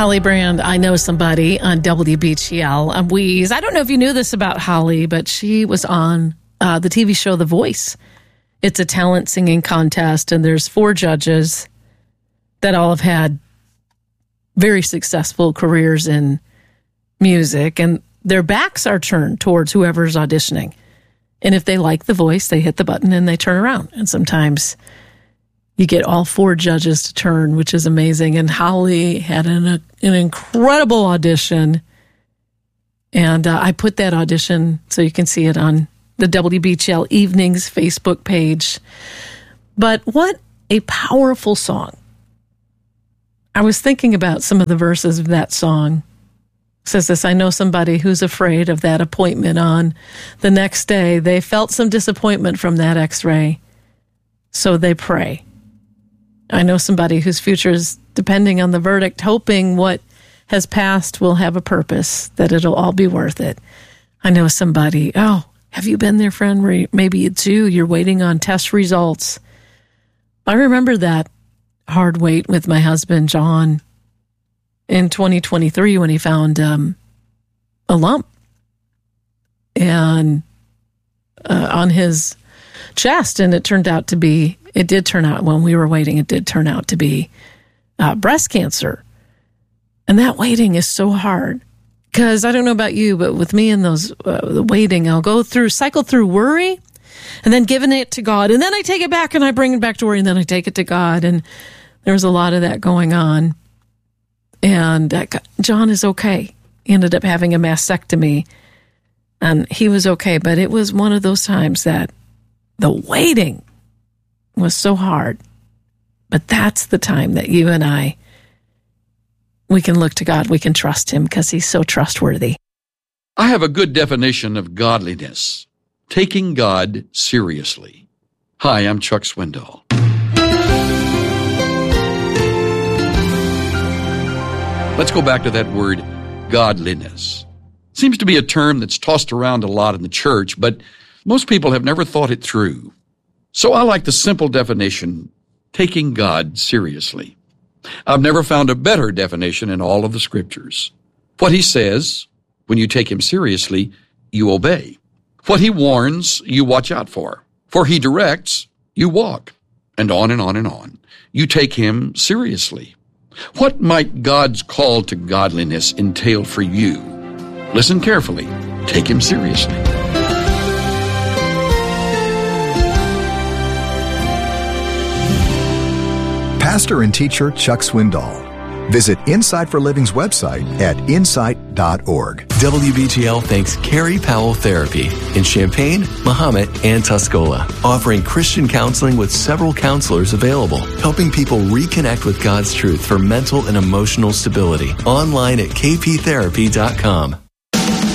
Holly Brand, I Know Somebody on WBGL. I'm Wheeze. I don't know if you knew this about Holly, but she was on the TV show The Voice. It's a talent singing contest, and there's 4 judges that all have had very successful careers in music, and their backs are turned towards whoever's auditioning. And if they like the voice, they hit the button and they turn around. And sometimes you get all 4 judges to turn, which is amazing. And Holly had an incredible audition. And I put that audition so you can see it on the WBGL Evenings Facebook page. But what a powerful song. I was thinking about some of the verses of that song. It says this: I know somebody who's afraid of that appointment on the next day. They felt some disappointment from that x-ray, so they pray. I know somebody whose future is depending on the verdict, hoping what has passed will have a purpose, that it'll all be worth it. I know somebody, have you been there, friend, where maybe it's you're waiting on test results? I remember that hard wait with my husband, John, in 2023 when he found a lump and on his chest, and it did turn out when we were waiting, it did turn out to be breast cancer. And that waiting is so hard because I don't know about you, but with me in those the waiting, I'll cycle through worry and then giving it to God. And then I take it back and I bring it back to worry, and then I take it to God. And there was a lot of that going on. And John is okay. He ended up having a mastectomy, and he was okay. But it was one of those times that the waiting was so hard. But that's the time that you and I, we can look to God. We can trust him because he's so trustworthy. I have a good definition of godliness: taking God seriously. Hi, I'm Chuck Swindoll. Let's go back to that word, godliness. Seems to be a term that's tossed around a lot in the church, but most people have never thought it through. So I like the simple definition: taking God seriously. I've never found a better definition in all of the scriptures. What he says, when you take him seriously, you obey. What he warns, you watch out for. For he directs, you walk. And on and on and on. You take him seriously. What might God's call to godliness entail for you? Listen carefully. Take him seriously. Pastor and teacher Chuck Swindoll. Visit Insight for Living's website at insight.org. WBGL thanks Carrie Powell Therapy in Champaign, Mahomet, and Tuscola, offering Christian counseling with several counselors available, helping people reconnect with God's truth for mental and emotional stability. Online at kptherapy.com.